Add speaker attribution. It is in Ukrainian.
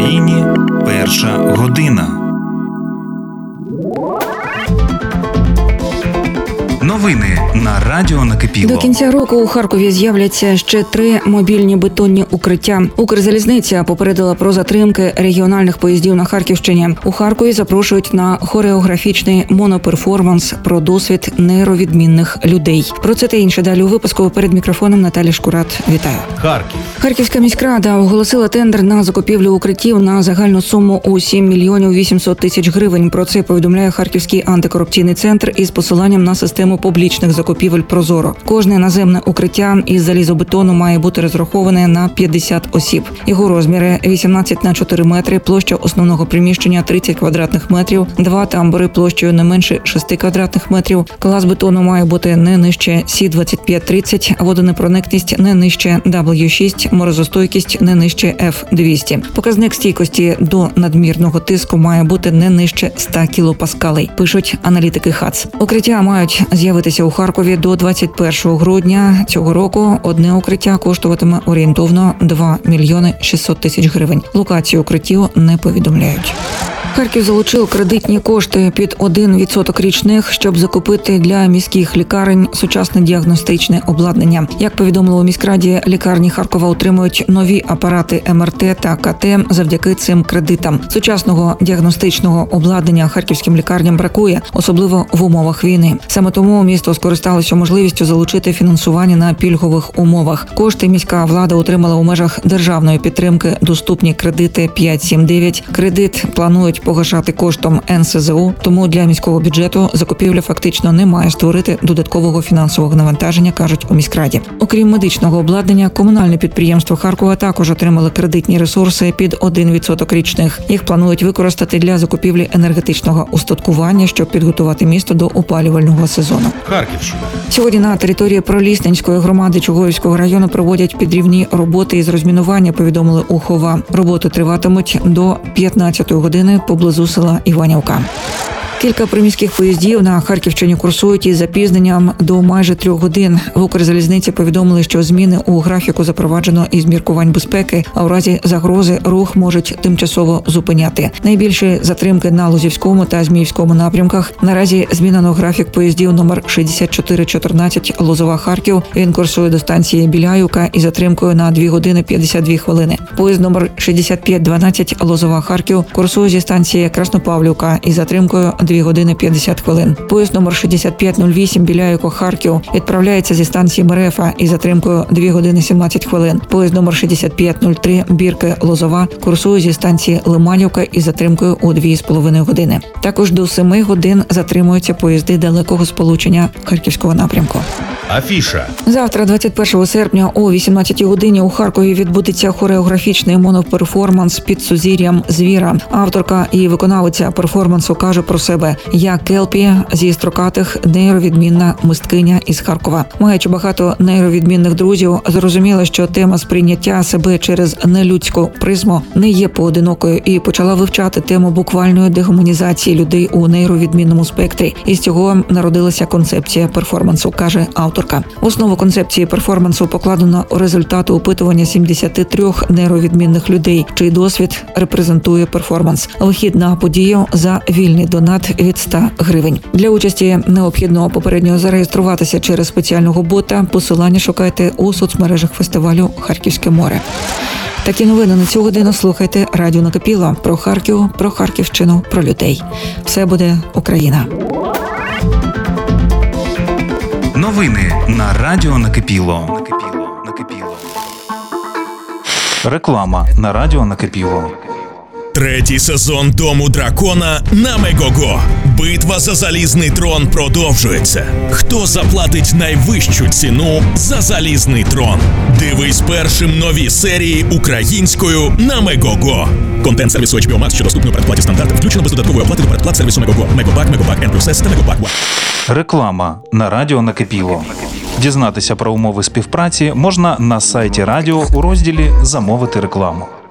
Speaker 1: Україні перша година. Новини на радіо Накипіло.
Speaker 2: До кінця року у Харкові з'являться ще 3 мобільні бетонні укриття. Укрзалізниця попередила про затримки регіональних поїздів на Харківщині. У Харкові запрошують на хореографічний моноперформанс про досвід нейровідмінних людей. Про це та інше далі у випуску. Перед мікрофоном Наталі Шкурат. Вітаю.
Speaker 1: Харків.
Speaker 2: Харківська міськрада оголосила тендер на закупівлю укриттів на загальну суму у 7 мільйонів 800 тисяч гривень. Про це повідомляє Харківський антикорупційний центр із посиланням на систему публічних закупівель «Прозоро». Кожне наземне укриття із залізобетону має бути розраховане на 50 осіб. Його розміри 18 на 4 метри, площа основного приміщення 30 квадратних метрів, 2 тамбури площею не менше 6 квадратних метрів. Клас бетону має бути не нижче С-25-30, водонепроникність не нижче W6, морозостойкість не нижче F-200. Показник стійкості до надмірного тиску має бути не нижче 100 кілопаскалей, пишуть аналітики ХАЦ. Укриття мають з'явитися у Харкові до 21 грудня цього року. Одне укриття коштуватиме орієнтовно 2 мільйони 600 тисяч гривень. Локацію укриттів не повідомляють. Харків залучив кредитні кошти під 1% річних, щоб закупити для міських лікарень сучасне діагностичне обладнання. Як повідомили у міськраді, лікарні Харкова отримують нові апарати МРТ та КТ завдяки цим кредитам. Сучасного діагностичного обладнання харківським лікарням бракує, особливо в умовах війни. Саме тому місто скористалося можливістю залучити фінансування на пільгових умовах. Кошти міська влада отримала у межах державної підтримки доступні кредити 5-7-9. Кредит планують погашати коштом НСЗУ, тому для міського бюджету закупівля фактично не має створити додаткового фінансового навантаження, кажуть у міськраді. Окрім медичного обладнання, комунальне підприємство Харкова також отримали кредитні ресурси під 1% річних. Їх планують використати для закупівлі енергетичного устаткування, щоб підготувати місто до опалювального сезону.
Speaker 1: Харківщина.
Speaker 2: Сьогодні на території Пролісненської громади Чугуївського району проводять підрівні роботи із розмінування, повідомили у ХОВА. Роботи триватимуть до 15 години поблизу села Іванівка. Кілька приміських поїздів на Харківщині курсують із запізненням до майже 3 годин. В Укрзалізниці повідомили, що зміни у графіку запроваджено із міркувань безпеки, а у разі загрози рух можуть тимчасово зупиняти. Найбільші затримки на Лозівському та Зміївському напрямках. Наразі змінено графік поїздів номер 6414 Лозова-Харків. Він курсує до станції Біляївка із затримкою на 2 години 52 хвилини. Поїзд номер 6512 Лозова-Харків курсує зі станції Краснопавлівка із затримкою 2 години 50 хвилин. Поїзд номер 6508 Біляївка-Харків відправляється зі станції Мерефа із затримкою 2 години 17 хвилин. Поїзд номер 6503 Бірки-Лозова курсує зі станції Лиманівка із затримкою у 2,5 години. Також до 7 годин затримуються поїзди далекого сполучення Харківського напрямку.
Speaker 1: Афіша.
Speaker 2: Завтра, 21 серпня, о 18 годині у Харкові відбудеться хореографічний моноперформанс під сузір'ям звіра. Авторка і виконавиця перформансу каже про себе: «Я Келпі зі Строкатих, нейровідмінна мисткиня із Харкова». Маючи багато нейровідмінних друзів, зрозуміла, що тема сприйняття себе через нелюдську призму не є поодинокою і почала вивчати тему буквальної дегуманізації людей у нейровідмінному спектрі. Із цього народилася концепція перформансу, каже авторка. В основу концепції перформансу покладено результати опитування 73 нейровідмінних людей, чий досвід репрезентує перформанс. Вихід на подію за вільний донат від 100 гривень. Для участі необхідно попередньо зареєструватися через спеціального бота. Посилання шукайте у соцмережах фестивалю «Харківське море». Такі новини на цю годину слухайте радіо Накипіло. Про Харків, про Харківщину, про людей. Все буде Україна.
Speaker 1: Новини на радіо Накипіло. Реклама на радіо Накипіло.
Speaker 3: 3-й сезон Дому дракона на Мегого. Битва за залізний трон продовжується. Хто заплатить найвищу ціну за залізний трон? Дивись першим нові серії українською на Мегого. Контент сервісу HBO Max, що доступний у передплаті стандарт, включено без додаткової оплати до передплат сервісу Мегого. Мегобак, Мегобак N+S та Мегобак One.
Speaker 1: Реклама на радіо Накипіло. Дізнатися про умови співпраці можна на сайті радіо у розділі «Замовити рекламу».